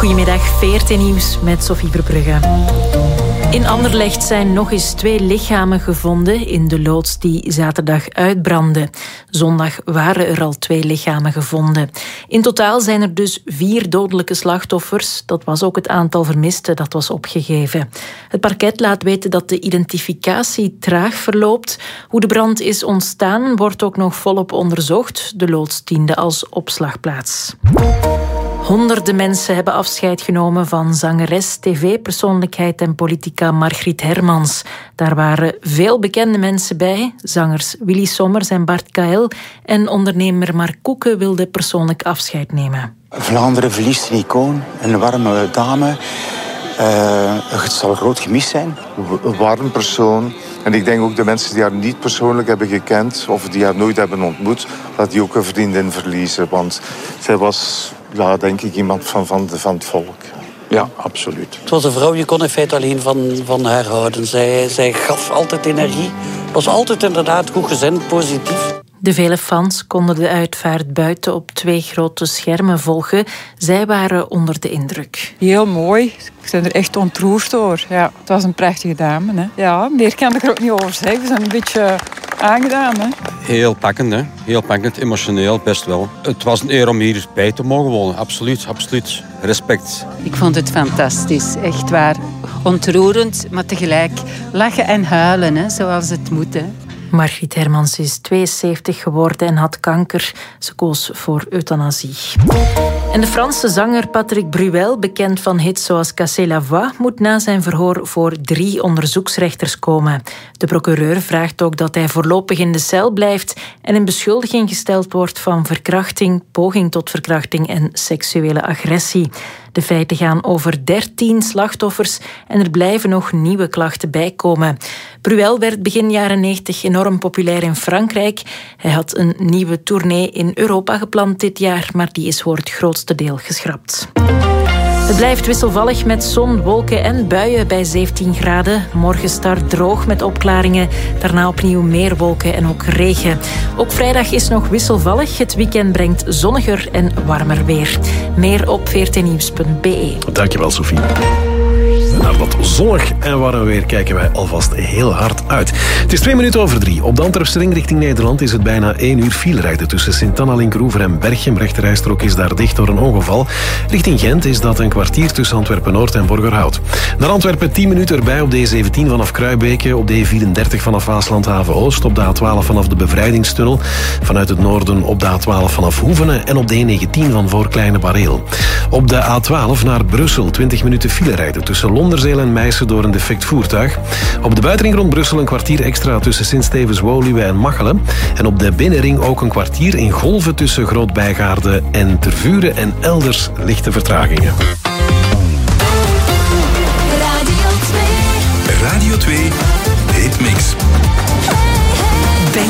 Goedemiddag, VRT Nieuws met Sophie Verbrugge. In Anderlecht zijn nog eens 2 lichamen gevonden in de loods die zaterdag uitbrandde. Zondag waren er al 2 lichamen gevonden. In totaal zijn er dus 4 dodelijke slachtoffers. Dat was ook het aantal vermisten dat was opgegeven. Het parket laat weten dat de identificatie traag verloopt. Hoe de brand is ontstaan wordt ook nog volop onderzocht. De loods diende als opslagplaats. Honderden mensen hebben afscheid genomen van zangeres, tv-persoonlijkheid en politica Margriet Hermans. Daar waren veel bekende mensen bij. Zangers Willy Sommers en Bart Kael. En ondernemer Mark Koeken wilde persoonlijk afscheid nemen. Vlaanderen verliest een icoon, een warme dame. Het zal groot gemis zijn. Een warm persoon. En ik denk ook de mensen die haar niet persoonlijk hebben gekend of die haar nooit hebben ontmoet, dat die ook een vriendin verliezen. Want zij was, denk ik, iemand van het volk. Ja, absoluut. Het was een vrouw, je kon in feite alleen van haar houden. Zij gaf altijd energie. Was altijd inderdaad goed gezind, positief. De vele fans konden de uitvaart buiten op 2 grote schermen volgen. Zij waren onder de indruk. Heel mooi. Ik ben er echt ontroerd door. Ja, het was een prachtige dame. Hè. Ja, meer kan ik er ook niet over zeggen. We zijn een beetje aangedaan. Hè. Heel pakkend, hè. Heel pakkend, emotioneel, best wel. Het was een eer om hierbij te mogen wonen. Absoluut, absoluut. Respect. Ik vond het fantastisch, echt waar. Ontroerend, maar tegelijk lachen en huilen, hè, zoals het moet. Hè. Margriet Hermans is 72 geworden en had kanker. Ze koos voor euthanasie. En de Franse zanger Patrick Bruel, bekend van hits zoals Casser la Voix, moet na zijn verhoor voor 3 onderzoeksrechters komen. De procureur vraagt ook dat hij voorlopig in de cel blijft en in beschuldiging gesteld wordt van verkrachting, poging tot verkrachting en seksuele agressie. De feiten gaan over 13 slachtoffers en er blijven nog nieuwe klachten bijkomen. Bruel werd begin jaren 90 enorm populair in Frankrijk. Hij had een nieuwe tournee in Europa gepland dit jaar, maar die is voor het grootste deel geschrapt. Het blijft wisselvallig met zon, wolken en buien bij 17 graden. Morgen start droog met opklaringen. Daarna opnieuw meer wolken en ook regen. Ook vrijdag is nog wisselvallig. Het weekend brengt zonniger en warmer weer. Meer op vrtnieuws.be. Dankjewel, Sophie. Naar dat zonnig en warm weer kijken wij alvast heel hard uit. Het is 3:02. Op de Antwerpse ring richting Nederland is het bijna 1 uur filerijden tussen Sint-Anna-Linkroever en Berchem. Rechterrijstrook is daar dicht door een ongeval. Richting Gent is dat een kwartier tussen Antwerpen-Noord en Borgerhout. Naar Antwerpen 10 minuten erbij op de E17 vanaf Kruibeke, op de E34 vanaf Waaslandhaven-Oost, op de A12 vanaf de Bevrijdingstunnel, vanuit het noorden op de A12 vanaf Hoevenen en op de E19 van voor Kleine Bareel. Op de A12 naar Brussel 20 minuten filerijden tussen Londerzeel en Meissen door een defect voertuig. Op de buitenring rond Brussel een kwartier extra tussen Sint-Stevens-Woluwe en Machelen. En op de binnenring ook een kwartier in golven tussen Groot-Bijgaarde en Tervuren en elders lichte vertragingen. Radio 2.